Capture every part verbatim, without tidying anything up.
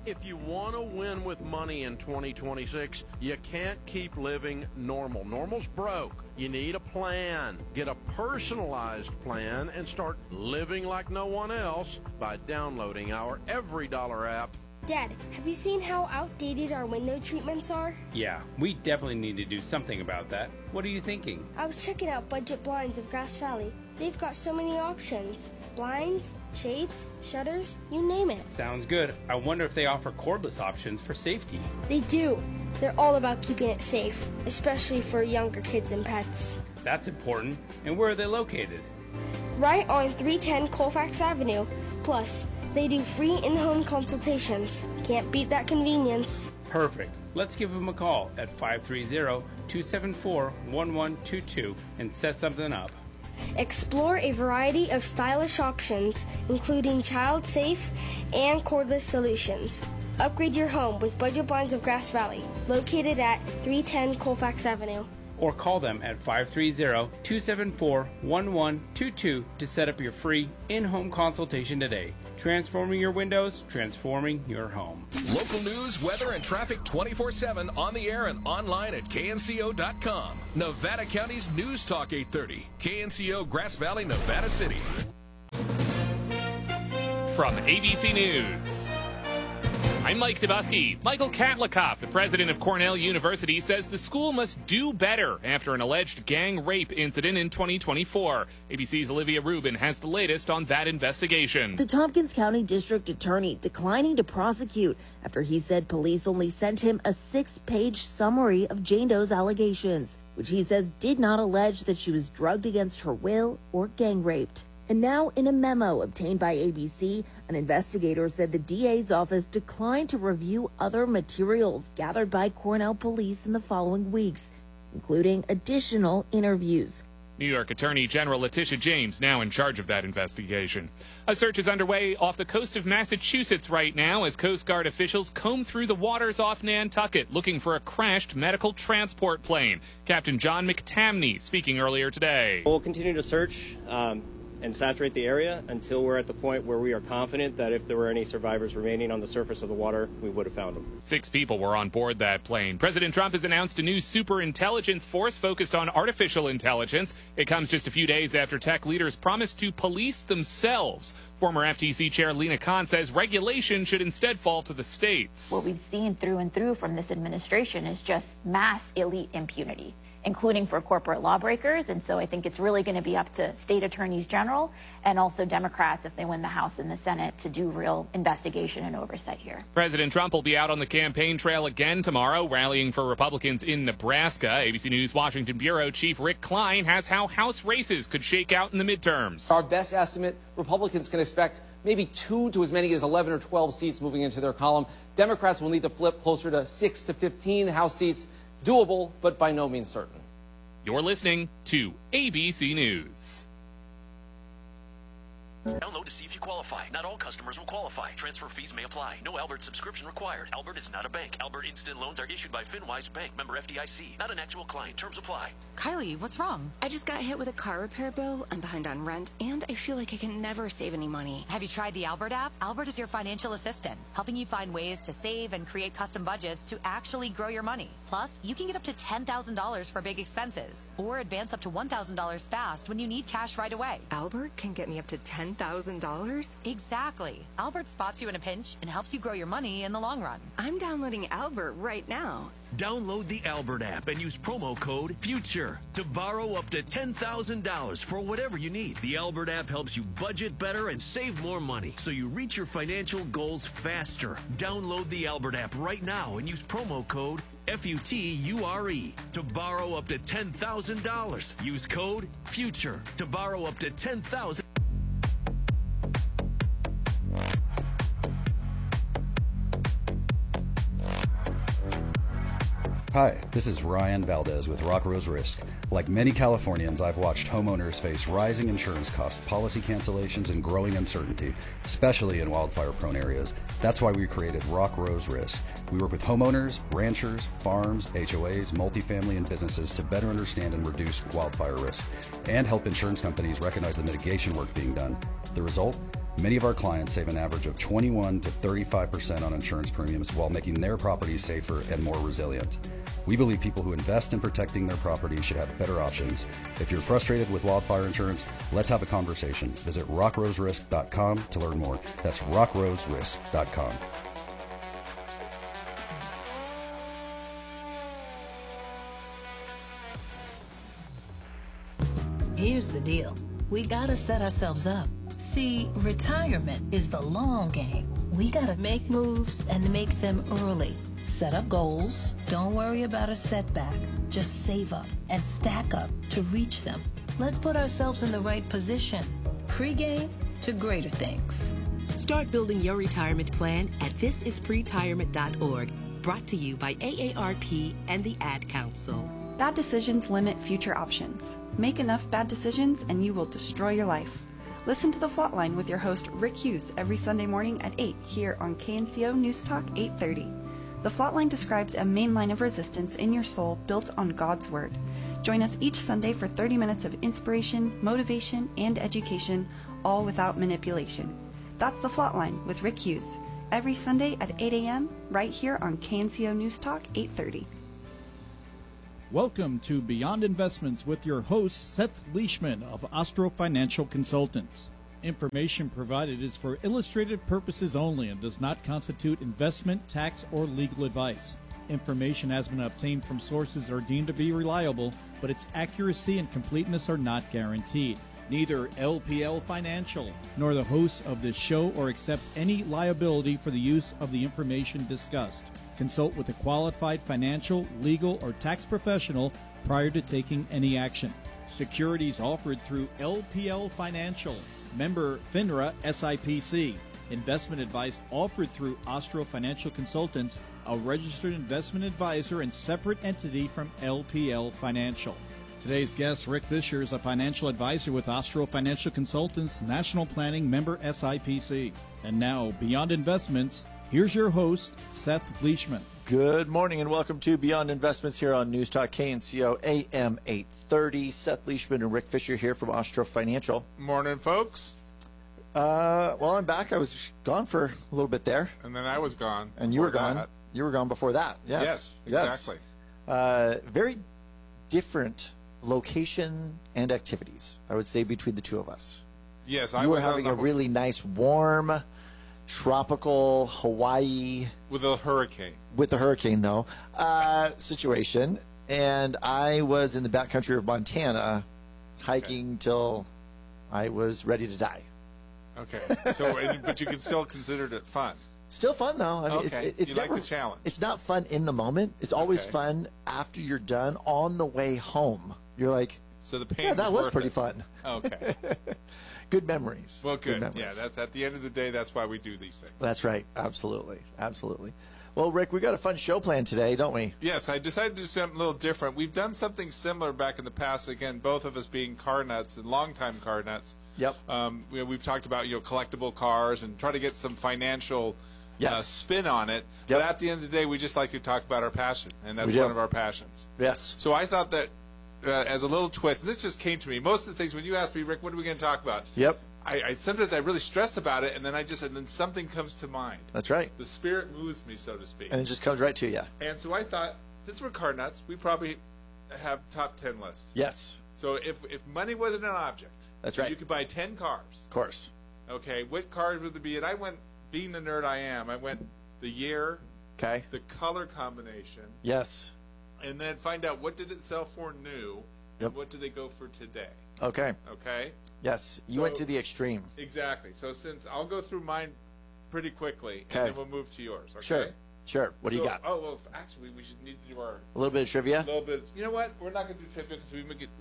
If you want to win with money in twenty twenty-six, you can't keep living normal. Normal's broke. You need a plan. Get a personalized plan and start living like no one else by downloading our Every Dollar app. Dad, have you seen how outdated our window treatments are? Yeah, we definitely need to do something about that. What are you thinking? I was checking out Budget Blinds of Grass Valley. They've got so many options. Blinds, shades, shutters, you name it. Sounds good. I wonder if they offer cordless options for safety. They do. They're all about keeping it safe, especially for younger kids and pets. That's important. And where are they located? Right on three ten Colfax Avenue. Plus, they do free in-home consultations. Can't beat that convenience. Perfect. Let's give them a call at five three zero, two seven four, one one two two and set something up. Explore a variety of stylish options, including child-safe and cordless solutions. Upgrade your home with Budget Blinds of Grass Valley, located at three ten Colfax Avenue. Or call them at five three zero, two seven four, one one two two to set up your free in-home consultation today. Transforming your windows, transforming your home. Local news, weather, and traffic twenty-four seven on the air and online at K N C O dot com. Nevada County's News Talk eight thirty. K N C O Grass Valley, Nevada City. From A B C News, I'm Mike Dubusky. Michael Katlikoff, the president of Cornell University, says the school must do better after an alleged gang rape incident in twenty twenty-four. A B C's Olivia Rubin has the latest on that investigation. The Tompkins County District Attorney declining to prosecute after he said police only sent him a six-page summary of Jane Doe's allegations, which he says did not allege that she was drugged against her will or gang raped. And now, in a memo obtained by A B C, an investigator said the D A's office declined to review other materials gathered by Cornell police in the following weeks, including additional interviews. New York Attorney General Letitia James now in charge of that investigation. A search is underway off the coast of Massachusetts right now as Coast Guard officials comb through the waters off Nantucket looking for a crashed medical transport plane. Captain John McTamney speaking earlier today. We'll continue to search um, and saturate the area until we're at the point where we are confident that if there were any survivors remaining on the surface of the water, we would have found them. Six people were on board that plane. President Trump has announced a new superintelligence force focused on artificial intelligence. It comes just a few days after tech leaders promised to police themselves. Former F T C Chair Lena Khan says regulation should instead fall to the states. What we've seen through and through from this administration is just mass elite impunity, including for corporate lawbreakers. And so I think it's really going to be up to state attorneys general and also Democrats, if they win the House and the Senate, to do real investigation and oversight here. President Trump will be out on the campaign trail again tomorrow, rallying for Republicans in Nebraska. A B C News Washington Bureau Chief Rick Klein has how House races could shake out in the midterms. Our best estimate, Republicans can expect maybe two to as many as eleven or twelve seats moving into their column. Democrats will need to flip closer to six to fifteen House seats. Doable, but by no means certain. You're listening to A B C News. Download to see if you qualify. Not all customers will qualify. Transfer fees may apply. No Albert subscription required. Albert is not a bank. Albert Instant Loans are issued by FinWise Bank, member F D I C. Not an actual client. Terms apply. Kylie, what's wrong? I just got hit with a car repair bill. I'm behind on rent, and I feel like I can never save any money. Have you tried the Albert app? Albert is your financial assistant, helping you find ways to save and create custom budgets to actually grow your money. Plus, you can get up to ten thousand dollars for big expenses, or advance up to one thousand dollars fast when you need cash right away. Albert can get me up to ten thousand dollars? Exactly. Albert spots you in a pinch and helps you grow your money in the long run. I'm downloading Albert right now. Download the Albert app and use promo code FUTURE to borrow up to ten thousand dollars for whatever you need. The Albert app helps you budget better and save more money so you reach your financial goals faster. Download the Albert app right now and use promo code F U T U R E to borrow up to ten thousand dollars. Use code FUTURE to borrow up to ten thousand dollars. Hi, this is Ryan Valdez with Rock Rose Risk. Like many Californians, I've watched homeowners face rising insurance costs, policy cancellations, and growing uncertainty, especially in wildfire-prone areas. That's why we created Rock Rose Risk. We work with homeowners, ranchers, farms, H O As, multifamily, and businesses to better understand and reduce wildfire risk, and help insurance companies recognize the mitigation work being done. The result? Many of our clients save an average of twenty-one to thirty-five percent on insurance premiums while making their properties safer and more resilient. We believe people who invest in protecting their property should have better options. If you're frustrated with wildfire insurance, let's have a conversation. Visit rock rose risk dot com to learn more. That's rock rose risk dot com. Here's the deal. We gotta set ourselves up. See, retirement is the long game. We gotta make moves and make them early. Set up goals. Don't worry about a setback. Just save up and stack up to reach them. Let's put ourselves in the right position. Pre-game to greater things. Start building your retirement plan at this is pretirement dot org. Brought to you by A A R P and the Ad Council. Bad decisions limit future options. Make enough bad decisions and you will destroy your life. Listen to The Flatline with your host Rick Hughes every Sunday morning at eight here on K N C O News Talk eight thirty. The Flatline describes a main line of resistance in your soul built on God's Word. Join us each Sunday for thirty minutes of inspiration, motivation, and education, all without manipulation. That's The Flatline with Rick Hughes, every Sunday at eight a.m. right here on K N C O News Talk eight thirty. Welcome to Beyond Investments with your host, Seth Leishman of Ostro Financial Consultants. Information provided is for illustrative purposes only and does not constitute investment, tax, or legal advice. Information has been obtained from sources that are deemed to be reliable, but its accuracy and completeness are not guaranteed. Neither L P L Financial nor the hosts of this show or accept any liability for the use of the information discussed. Consult with a qualified financial, legal, or tax professional prior to taking any action. Securities offered through L P L Financial, member FINRA S I P C. Investment advice offered through Ostro Financial Consultants, a registered investment advisor and separate entity from L P L Financial. Today's guest, Rick Fisher, is a financial advisor with Ostro Financial Consultants, National Planning, member S I P C. And now, Beyond Investments, here's your host, Seth Leishman. Good morning and welcome to Beyond Investments here on News Talk K N C O A M eight thirty. Seth Leishman and Rick Fisher here from Ostro Financial. Morning, folks. Uh, well, I'm back. I was gone for a little bit there. And then I was gone. And you were gone. That. You were gone before that. Yes. Yes, exactly. Yes. Uh, very different location and activities, I would say, between the two of us. Yes, you I were was having a really nice, warm, tropical Hawaii with a hurricane. With the hurricane, though, uh, situation, and I was in the backcountry of Montana, hiking okay. till I was ready to die. Okay, so but you can still consider it fun. Still fun though. I mean, okay, it's, it's you never, like the challenge. It's not fun in the moment. It's always okay. fun after you're done. On the way home, you're like, so the pain. Yeah, that was, was pretty it. fun. Okay. Good memories. Well, good. good yeah, that's at the end of the day. That's why we do these things. That's right. Absolutely. Absolutely. Well, Rick, we got a fun show planned today, don't we? Yes, I decided to do something a little different. We've done something similar back in the past. Again, both of us being car nuts and longtime car nuts. Yep. Um, we, we've talked about you know collectible cars and try to get some financial yes. uh, spin on it. Yep. But at the end of the day, we just like to talk about our passion, and that's one of our passions. Yes. So I thought that uh, as a little twist, and this just came to me. Most of the things when you ask me, Rick, what are we going to talk about? Yep. I, I sometimes I really stress about it, and then I just and then something comes to mind. That's right. The spirit moves me, so to speak. And it just comes right to you. And so I thought, since we're car nuts, we probably have top ten lists. Yes. So if if money wasn't an object, that's so right. You could buy ten cars. Of course. Okay, what cars would there be? And I went, being the nerd I am, I went the year, okay, the color combination, yes, and then find out what did it sell for new, and yep. what do they go for today. Okay. Okay. Yes, you so, went to the extreme. Exactly. So since I'll go through mine pretty quickly, okay. and then we'll move to yours. Okay? Sure. Sure. What so, do you got? Oh well, actually, we should need to do our a little bit of trivia. A little bit. You know what? We're not going to do trivia because we make it.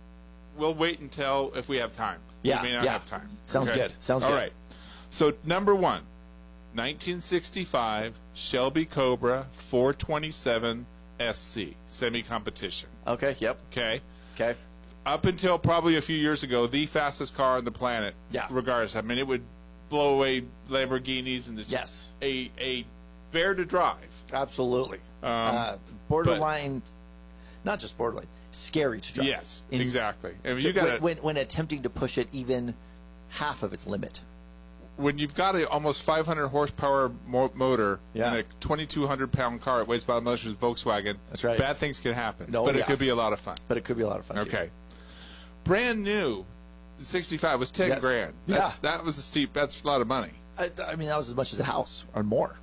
We'll wait until if we have time. Yeah. We may not yeah. have time. Sounds okay? good. Sounds All good. All right. So number one, nineteen sixty-five Shelby Cobra four twenty-seven S C semi-competition. Okay. Yep. Okay. Okay. Up until probably a few years ago, the fastest car on the planet. Yeah. Regardless, I mean, it would blow away Lamborghinis and just yes, a a bear to drive. Absolutely. Um, uh, borderline, but, not just borderline, scary to drive. Yes, In, exactly. I mean, to, you got when, when when attempting to push it even half of its limit. when you've got a almost five hundred horsepower mo- motor Yeah. and a twenty-two hundred pound car, it weighs about a million Volkswagen. That's right. Bad things can happen, Oh, but yeah. it could be a lot of fun. But it could be a lot of fun. Okay. Brand new, sixty-five was ten Yes. grand. Yeah. That's, That was a steep. That's a lot of money. I, I mean, that was as much as a house or more.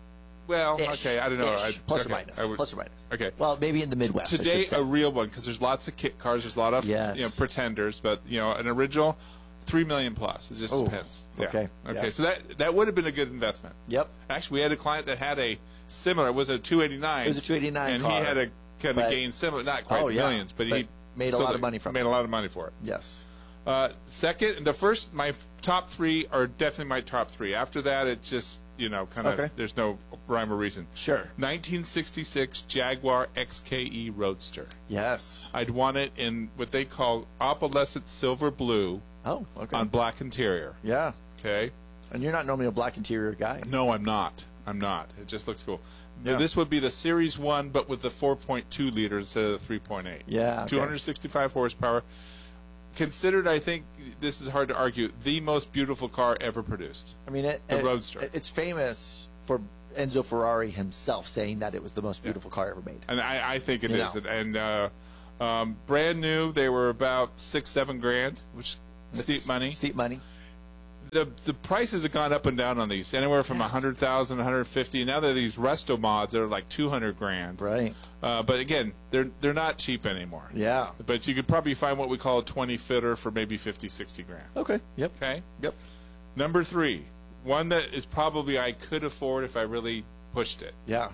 Well, Ish. okay, I don't know. Ish. I, Plus okay, or minus. I would- Plus or minus. Okay. Well, maybe in the Midwest. I Today, should say. a real one, because there's lots of kit cars. There's a lot of Yes. you know, pretenders, but you know, an original, three million plus. It just Oh, depends. Yeah. okay. Okay. Yes. So that that would have been a good investment. Yep. Actually, we had a client that had a similar. It was a two eighty-nine. It was a two eighty-nine and car, he had a kind but- of gained similar, not quite Oh, yeah. millions, but, But he made a so lot they of money from made it. a lot of money for it. Yes. Uh, second, the first, my f- top three are definitely my top three. After that, it just, you know, kind of, Okay. there's no rhyme or reason. Sure. nineteen sixty-six Jaguar X K E Roadster. Yes. I'd want it in what they call opalescent silver blue Oh, okay. on black interior. Yeah. Okay. And you're not normally a black interior guy. No, I'm not. I'm not. It just looks cool. Yeah. This would be the Series one, but with the four point two liter instead of the three point eight. Yeah, okay. two hundred sixty-five horsepower. Considered, I think, this is hard to argue, the most beautiful car ever produced. I mean, it, The it- Roadster. it- it's famous for Enzo Ferrari himself saying that it was the most beautiful car ever made. And I, I think it You is. know. And uh, um, brand new, they were about six, seven grand, which is steep money. Steep money. The the prices have gone up and down on these, anywhere from a hundred thousand, one hundred fifty. Now they're these resto mods that are like two hundred grand. Right. Uh, but again, they're they're not cheap anymore. Yeah. But you could probably find what we call a twenty fitter for maybe fifty, sixty grand. Okay. Yep. Okay. Yep. Number three, one that is probably I could afford if I really pushed it. Yeah.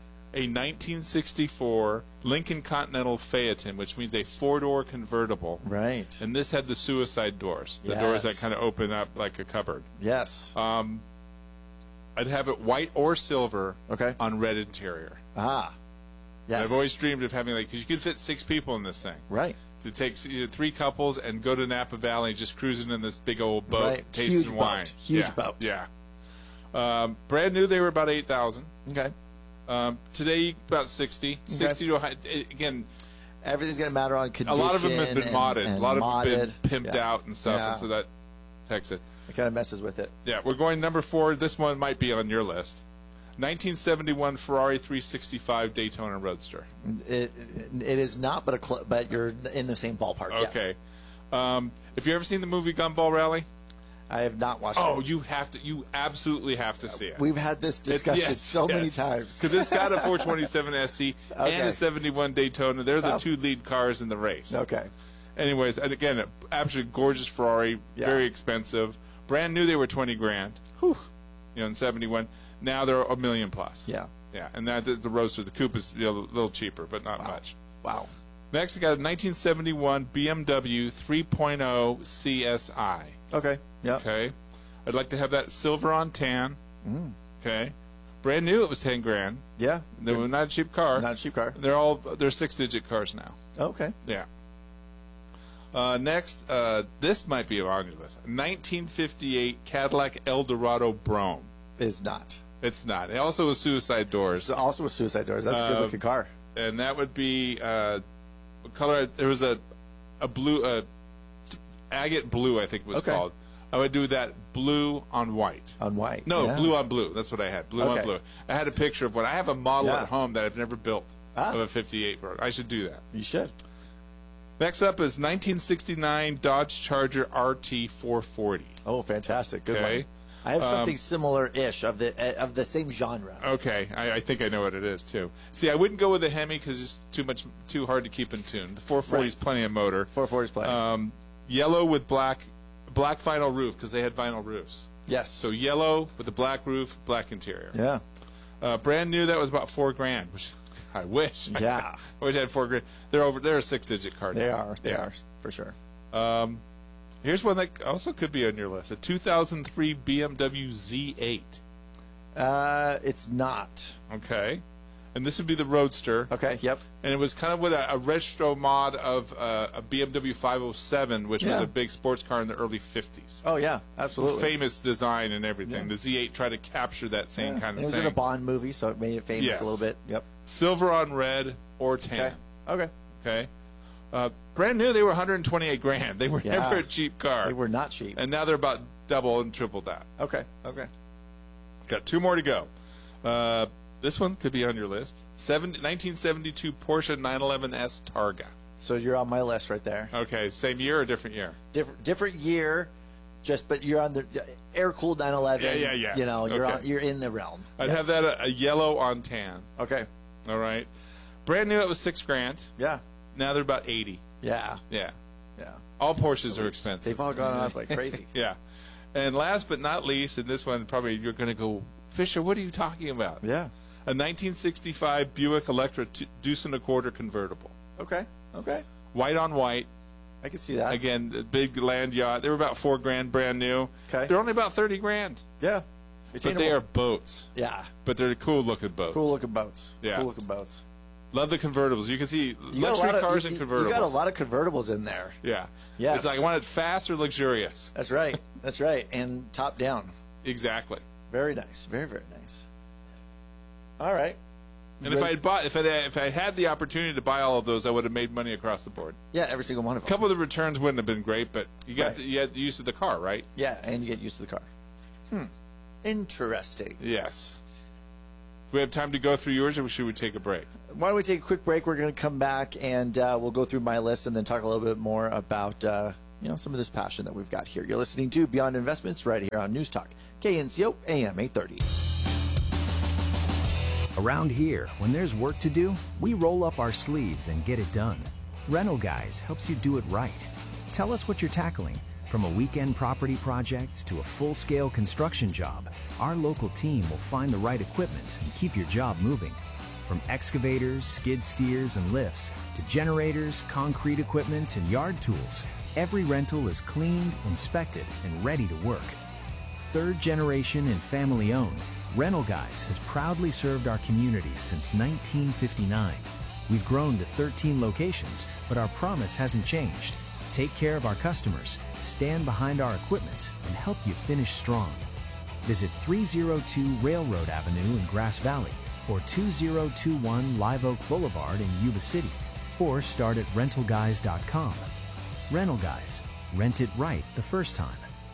A nineteen sixty-four Lincoln Continental Phaeton, which means a four-door convertible. Right. And this had the suicide doors, the doors that Yes. kind of open up like a cupboard. Yes. Um, I'd have it white or silver. Okay. On red interior. Ah. And Yes. I've always dreamed of having like because you could fit six people in this thing. Right. To take you know, three couples and go to Napa Valley, just cruising in this big old boat, Right. tasting Huge wine. boat. Huge yeah. boat. Yeah. Um, brand new, they were about eight thousand. Okay. Um, today, about sixty. Sixty to a high, again. Everything's going to matter on condition. A lot of them have been and, modded. and a lot of modded. them have been pimped Yeah. out and stuff, Yeah. and so that takes it. It kind of messes with it. Yeah, we're going number four. This one might be on your list. nineteen seventy-one Ferrari three sixty-five Daytona Roadster. It it is not, but a cl- but you're in the same ballpark. yes. Okay. Um, have you ever seen the movie Gumball Rally? I have not watched Oh, it. you have to. You absolutely have to see it. We've had this It's- discussion yes, so many yes. times. Because it's got a four twenty-seven S C Okay. and a seventy-one Daytona. They're the Oh. two lead cars in the race. Okay. Anyways, and again, absolutely gorgeous Ferrari, Yeah. very expensive. Brand new, they were twenty grand. Whew. You know, in seventy-one. Now they're a million plus. Yeah. Yeah, and that the, the Roadster, the coupe is you know, a little cheaper, but not much. Wow. Next, I got a nineteen seventy-one B M W three point oh C S I. Okay. Yeah. Okay. I'd like to have that silver on tan. Mm. Okay. Brand new, it was ten grand. Yeah. They were not a cheap car. Not a cheap car. They're all they're six digit cars now. Okay. Yeah. Uh, next, uh, this might be on your list. nineteen fifty-eight Cadillac Eldorado Brougham. Is not. It's not. It also was suicide doors. It's also with suicide doors. That's a Uh, good looking car. And that would be uh, color. There was a a blue, uh, agate blue, I think it was Okay. called. I would do that blue on white. On white. No, yeah. blue on blue. That's what I had. Blue on Okay. blue. I had a picture of one. I have a model Yeah. at home that I've never built Ah. of a fifty-eight Road. I should do that. You should. Next up is nineteen sixty-nine Dodge Charger R T four forty. Oh, fantastic. Good Okay. one. I have Um, something similar-ish of the uh, of the same genre. Okay, I, I think I know what it is too. See, I wouldn't go with the Hemi because it's too much, too hard to keep in tune. The four forty is Right. plenty of motor. four forty is plenty. Um, yellow with black, black vinyl roof because they had vinyl roofs. yes. So yellow with the black roof, black interior. yeah. Uh, brand new, that was about four grand. Which I wish. Yeah. I wish I had four grand. They're over. They're a six-digit car. They now. are. They Yeah. are for sure. Um, here's one that also could be on your list: a two thousand three B M W Z eight. Uh, it's not. Okay, and this would be the Roadster. Okay. Yep. And it was kind of with a, a retro mod of uh, a B M W five oh seven, which was Yeah. a big sports car in the early fifties. Oh yeah. Absolutely. Famous design and everything. Yeah. The Z eight tried to capture that same Yeah. kind of And it was thing. in a Bond movie, so it made it famous Yes. a little bit. Yep. Silver on red or tan. Okay. Okay. Okay. Uh, brand new, they were one hundred twenty-eight grand. They were Yeah. never a cheap car. They were not cheap. And now they're about double and triple that. Okay. Okay. Got two more to go. Uh, this one could be on your list. Seven, nineteen seventy-two Porsche nine eleven S Targa. So you're on my list right there. Okay, same year or different year? Different different year, just but you're on the air cooled nine eleven. Yeah, yeah, yeah. You know, you're Okay. on, you're in the realm. I'd Yes. have that a, a yellow on tan. Okay. All right. Brand new, it was six grand. Yeah. Now they're about eighty. Yeah. Yeah. Yeah. All Porsches are expensive. They've all gone up like crazy. Yeah. And last but not least, and this one probably you're going to go, Fisher, what are you talking about? Yeah. A nineteen sixty-five Buick Electra t- deuce and a quarter convertible. Okay. Okay. White on white. I can see that. Again, the big land yacht. They were about four grand brand new. Okay. They're only about thirty grand. Yeah. But they Attainable. are boats. Yeah. But they're cool looking boats. Cool looking boats. Yeah. Cool looking boats. Love the convertibles. You can see You got a luxury lot of- cars you- and you- convertibles. You got a lot of convertibles in there. Yeah. Yes. It's like I want it fast or luxurious. That's right. That's right. And top down. Exactly. Very nice. Very, very nice. All right. And if I had bought, if I if I had the opportunity to buy all of those, I would have made money across the board. Yeah, every single one of A them. couple of the returns wouldn't have been great, but you got Right. the, you had the use of the car, right? Yeah, and you get used to the car. Hmm. Interesting. Yes. Do we have time to go through yours, or should we take a break? Why don't we take a quick break? We're going to come back and uh, we'll go through my list and then talk a little bit more about uh, you know some of this passion that we've got here. You're listening to Beyond Investments right here on News Talk, K N C O A M eight thirty. Around here, when there's work to do, we roll up our sleeves and get it done. Rental Guys helps you do it right. Tell us what you're tackling. From a weekend property project to a full-scale construction job, our local team will find the right equipment and keep your job moving. From excavators, skid steers, and lifts to generators, concrete equipment, and yard tools, every rental is cleaned, inspected, and ready to work. Third generation and family owned, Rental Guys has proudly served our community since nineteen fifty-nine. We've grown to thirteen locations, but our promise hasn't changed. Take care of our customers, stand behind our equipment, and help you finish strong. Visit three oh two Railroad Avenue in Grass Valley or two oh two one Live Oak Boulevard in Yuba City, or start at rental guys dot com. Rental Guys. Rent it right the first time.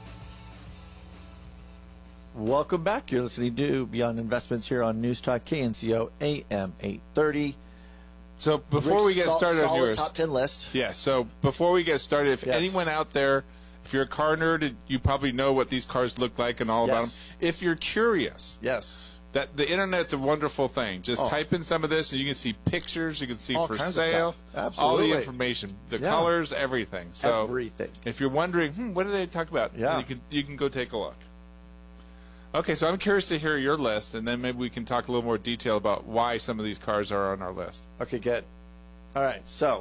Welcome back. You're listening to Beyond Investments here on News Talk K N C O A M eight thirty. So before Rick's we get sol- started on solid yours, top ten list. Yeah. So before we get started, if Yes. anyone out there, if you're a car nerd, you probably know what these cars look like and all about them. Yes. If you're curious, yes, that the internet's a wonderful thing. Just Oh. type in some of this, and you can see pictures. You can see All for kinds of sale, stuff. all the Absolutely. information, the Yeah. colors, everything. So Everything. If you're wondering, hmm, what do they talk about? Yeah. You can you can go take a look. Okay, so I'm curious to hear your list, and then maybe we can talk a little more detail about why some of these cars are on our list. Okay, good. All right, so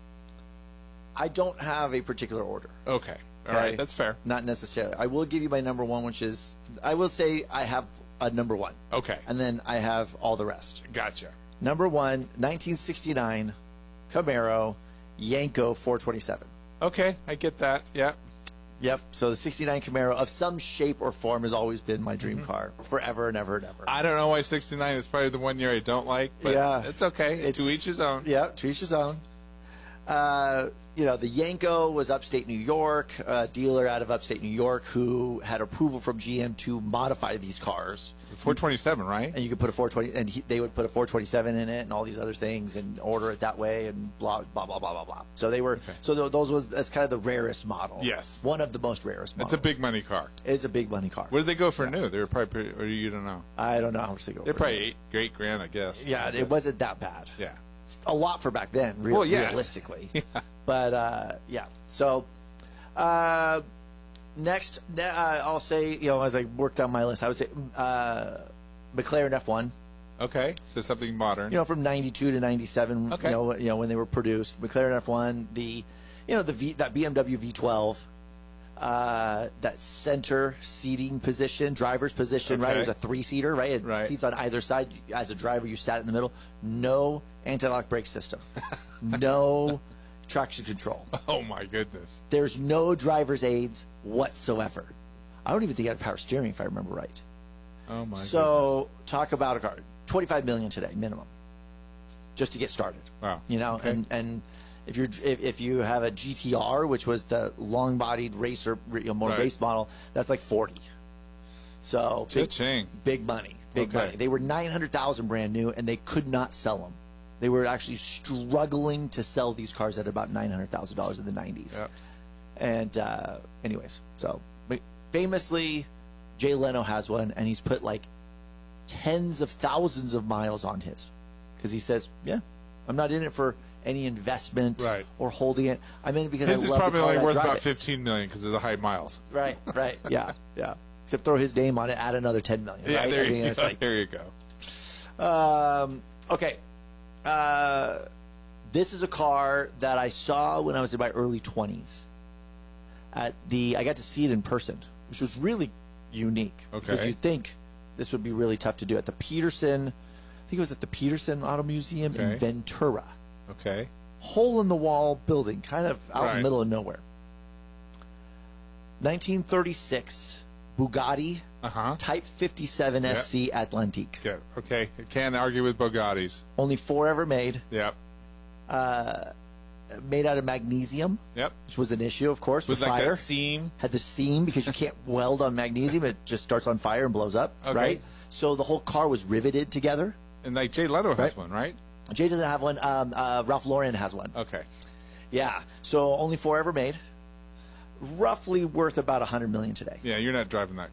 I don't have a particular order. Okay. All Okay? right, that's fair. Not necessarily. I will give you my number one, which is I will say I have a number one. Okay. And then I have all the rest. Gotcha. Number one, nineteen sixty-nine Camaro Yanko four twenty-seven. Okay, I get that. Yeah. Yep. So the sixty-nine Camaro of some shape or form has always been my Mm-hmm. dream car forever and ever and ever. I don't know why sixty-nine is probably the one year I don't like, but Yeah. it's okay. It's- to each his own. Yeah, to each his own. Uh, you know, the Yanko was upstate New York, a dealer out of upstate New York who had approval from G M to modify these cars. four twenty-seven, right? And you could put a four twenty, and he, they would put a four twenty-seven in it, and all these other things, and order it that way, and blah blah blah blah blah blah. So they were, so th- those was that's kind of the rarest model. Yes. one of the most rarest. It's models. a big money car. It's a big money car. What did they go for new? They were probably pretty, or you don't know. I don't know how much they go. They're for probably new. eight, eight grand, I guess. Yeah, it wasn't that bad. Yeah. It's a lot for back then, real, Well, yeah. realistically. Yeah. But uh, yeah, so uh, next, ne- uh, I'll say, you know, as I worked on my list, I would say uh, McLaren F one. Okay, so something modern. You know, from ninety-two to ninety-seven. Okay. You know, you know when they were produced, McLaren F one, the, you know, the v, that B M W V twelve. Uh, that center seating position, driver's position, right? It was a three-seater, right? It Right. seats on either side. As a driver, you sat in the middle. No anti-lock brake system. No traction control. Oh my goodness. There's no driver's aids whatsoever. I don't even think it had power steering, if I remember right. Oh my So talk about a car. twenty-five million today, minimum, just to get started. Wow. You know, Okay. and and If you're if, if you have a G T R, which was the long-bodied racer, you know, more Right. race model, that's like forty. So big, Cha-ching. big money, big Okay. money. They were nine hundred thousand brand new, and they could not sell them. They were actually struggling to sell these cars at about nine hundred thousand dollars in the nineties. Yep. And uh, anyways, so but famously, Jay Leno has one, and he's put like tens of thousands of miles on his, because he says, "Yeah, I'm not in it for any investment Right. or holding it. I'm in it because His I is love probably the car only and I worth drive about it." fifteen million because of the high miles. Right, right, yeah, yeah. Except throw his name on it, add another ten million. Yeah, right? there I you mean, go. it's like, there you go. um, okay. Uh, this is a car that I saw when I was in my early twenties. At the, I got to see it in person, which was really unique. Because Okay. you'd think this would be really tough to do at the Peterson. I think it was at the Peterson Auto Museum in Okay. Ventura. Okay. Hole in the wall building, kind of out in Right. the middle of nowhere. nineteen thirty-six Bugatti Uh-huh. Type fifty-seven Yep. S C Atlantique. Yeah. Okay. I can't argue with Bugattis. Only four ever made. Yep. Uh, made out of magnesium, Yep. which was an issue, of course, with, With like fire. that seam. Had the seam because you can't weld on magnesium; it just starts on fire and blows up. Okay. Right. So the whole car was riveted together. And like Jay Leno has Right. one, right? Jay doesn't have one. Um, uh, Ralph Lauren has one. Okay. Yeah. So only four ever made. Roughly worth about a hundred million today. Yeah, you're not driving that